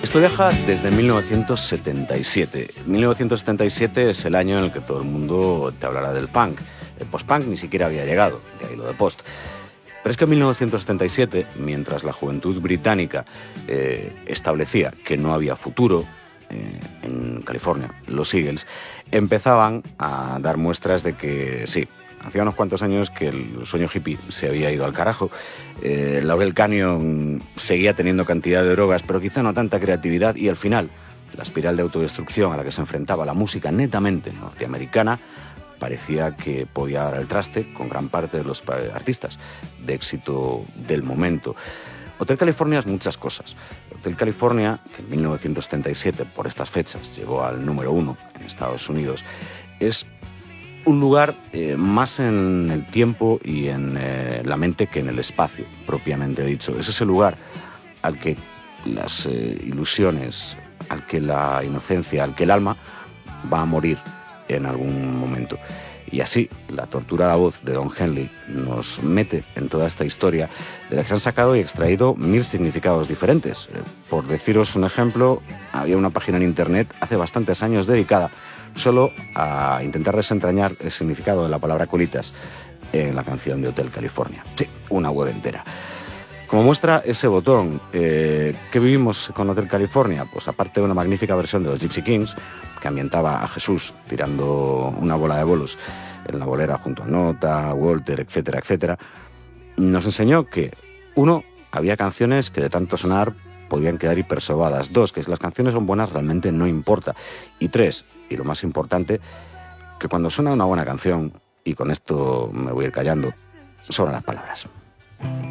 Esto viaja desde 1977. 1977 es el año en el que todo el mundo te hablará del punk. El post-punk ni siquiera había llegado, de ahí lo de post. Pero es que en 1977, mientras la juventud británica establecía que no había futuro en California, los Eagles empezaban a dar muestras de que sí, hacía unos cuantos años que el sueño hippie se había ido al carajo. Laurel Canyon seguía teniendo cantidad de drogas, pero quizá no tanta creatividad, y al final la espiral de autodestrucción a la que se enfrentaba la música netamente norteamericana parecía que podía dar el traste con gran parte de los artistas de éxito del momento. Hotel California es muchas cosas. Hotel California, que en 1977, por estas fechas, llegó al número 1 en Estados Unidos, es un lugar más en el tiempo y en la mente que en el espacio, propiamente dicho. Es ese lugar al que las ilusiones, al que la inocencia, al que el alma va a morir en algún momento. Y así, la torturada voz de Don Henley nos mete en toda esta historia de la que se han sacado y extraído 1000 significados diferentes. Por deciros un ejemplo, había una página en internet hace bastantes años dedicada solo a intentar desentrañar el significado de la palabra colitas en la canción de Hotel California. Sí, una web entera. Como muestra ese botón, ¿qué vivimos con Hotel California? Pues aparte de una magnífica versión de los Gypsy Kings, que ambientaba a Jesús tirando una bola de bolos en la bolera junto a Nota, Walter, etcétera, etcétera, nos enseñó que, 1, había canciones que de tanto sonar podían quedar hipersobadas. 2, que si las canciones son buenas realmente no importa. Y 3, y lo más importante, que cuando suena una buena canción, y con esto me voy a ir callando, sobran las palabras.